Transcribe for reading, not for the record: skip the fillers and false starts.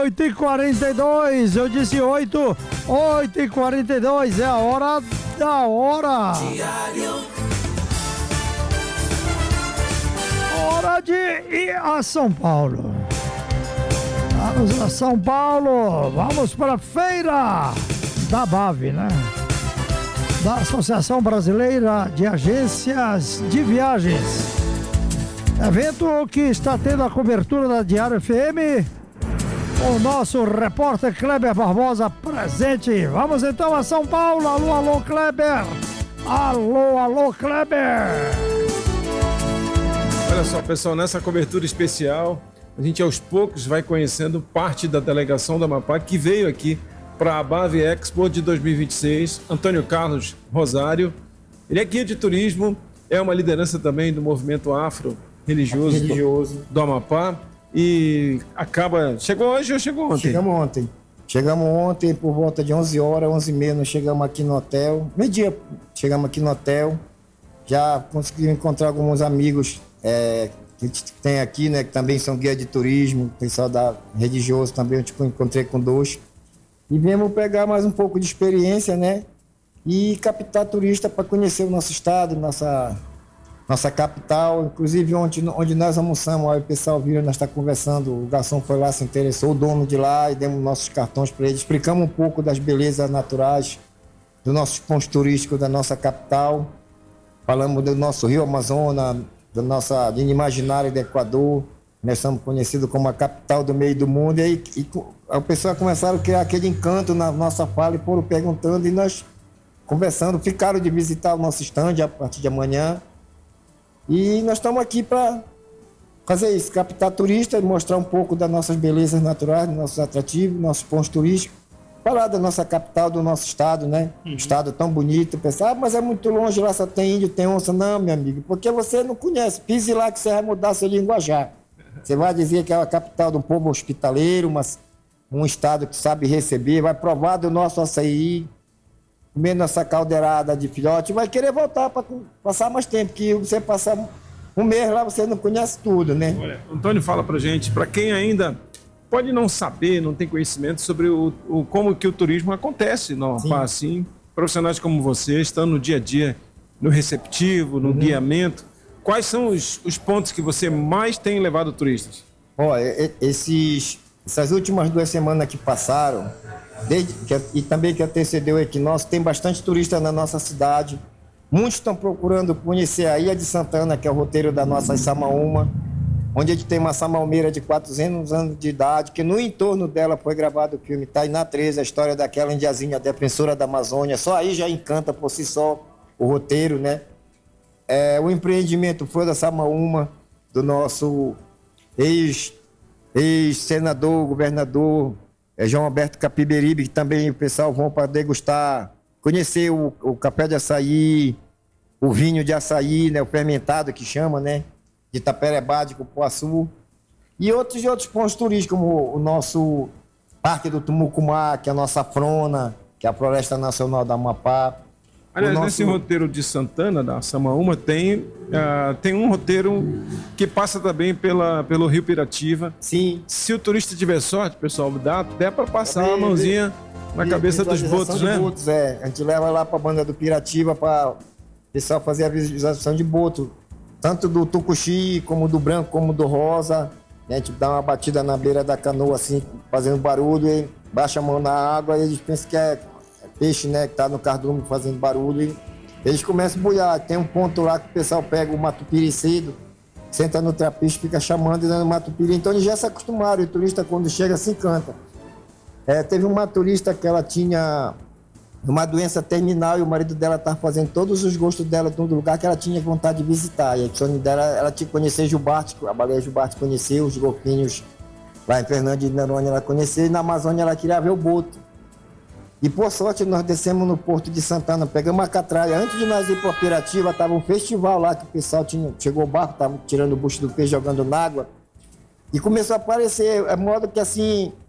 8h42, eu disse 8h42, é a hora da hora. Hora de ir a São Paulo. Vamos a São Paulo, vamos para a feira da BAV, né? Da Associação Brasileira de Agências de Viagens. Evento que está tendo a cobertura da Diário FM. O nosso repórter Kleber Barbosa presente. Vamos então a São Paulo. Alô, alô, Kleber. Alô, alô, Kleber. Olha só, pessoal, nessa cobertura especial, a gente aos poucos vai conhecendo parte da delegação da Amapá que veio aqui para a BAV Expo de 2026. Antônio Carlos Rosário, ele é guia de turismo, é uma liderança também do movimento afro-religioso do Amapá e chegou hoje ou chegou ontem? Chegamos ontem por volta de 11 horas, 11h30, nós chegamos aqui no hotel, meio-dia chegamos aqui no hotel, já conseguimos encontrar alguns amigos que a gente tem aqui, né, que também são guia de turismo, pessoal da religioso também, eu encontrei com dois. E viemos pegar mais um pouco de experiência, né? E captar turista para conhecer o nosso estado, nossa capital. Inclusive, onde nós almoçamos, aí o pessoal viu, nós está conversando, o garçom foi lá, se interessou, o dono de lá, e demos nossos cartões para ele. Explicamos um pouco das belezas naturais, dos nossos pontos turísticos da nossa capital. Falamos do nosso Rio Amazonas, da nossa linha imaginária do Equador. Nós somos conhecidos como a capital do meio do mundo. E o pessoal começaram a criar aquele encanto na nossa fala e foram perguntando, e nós conversando, ficaram de visitar o nosso stand a partir de amanhã. E nós estamos aqui para fazer isso, captar turistas, mostrar um pouco das nossas belezas naturais, dos nossos atrativos, nossos pontos turísticos, falar da nossa capital, do nosso estado, né? Um estado tão bonito. Pensar, mas é muito longe, lá só tem índio, tem onça. Não, meu amigo, porque você não conhece. Pise lá que você vai mudar seu linguajar. Você vai dizer que é a capital de um povo hospitaleiro, um estado que sabe receber, vai provar do nosso açaí, comer nossa caldeirada de filhote, vai querer voltar para passar mais tempo, que você passar um mês lá, você não conhece tudo, né? Olha, Antônio, fala pra gente, para quem ainda pode não saber, não tem conhecimento sobre como que o turismo acontece no Amapá, assim, profissionais como você, estão no dia a dia, no receptivo, no guiamento. Quais são os pontos que você mais tem levado turistas? Olha, essas últimas 2 semanas que passaram, e também que antecedeu o equinócio, tem bastante turista na nossa cidade. Muitos estão procurando conhecer a Ilha de Santana, que é o roteiro da nossa Samaúma, onde a gente tem uma samalmeira de 400 anos de idade, que no entorno dela foi gravado o filme Tainá 13, a história daquela indiazinha defensora da Amazônia. Só aí já encanta por si só o roteiro, né? O empreendimento foi da Samaúma, do nosso ex-senador, governador João Alberto Capiberibe, que também o pessoal vão para degustar, conhecer o café de açaí, o vinho de açaí, né, o fermentado que chama, né, de Itaperebá, de Cupuaçu, e outros pontos turísticos, como o nosso Parque do Tumucumá, que é a nossa Frona, que é a Floresta Nacional da Amapá. Aliás, nesse roteiro de Santana, da Samaúma, tem um roteiro que passa também pelo Rio Piratiba. Sim. Se o turista tiver sorte, pessoal, dá para passar a mãozinha na cabeça dos botos, né? A gente leva lá para a banda do Piratiba para o pessoal fazer a visualização de boto. Tanto do tucuxi, como do branco, como do rosa. A gente dá uma batida na beira da canoa, assim, fazendo barulho, e baixa a mão na água e eles pensam que é peixe, né, que tá no cardume fazendo barulho, e eles começam a boiar. Tem um ponto lá que o pessoal pega o matupiri cedo, senta no trapiche, fica chamando e dando matupiri. Então eles já se acostumaram, e o turista quando chega se encanta. Teve uma turista que ela tinha uma doença terminal e o marido dela estava fazendo todos os gostos dela em todo lugar que ela tinha vontade de visitar. E a sonho dela, ela tinha que conhecer Jubarte, a baleia Jubarte conheceu, os golfinhos lá em Fernando de Noronha ela conheceu, e na Amazônia ela queria ver o boto. E por sorte nós descemos no Porto de Santana, pegamos uma catraia. Antes de nós ir para Piratiba, estava um festival lá que o pessoal chegou o barco, estava tirando o bucho do peixe, jogando na água. E começou a aparecer, modo que assim,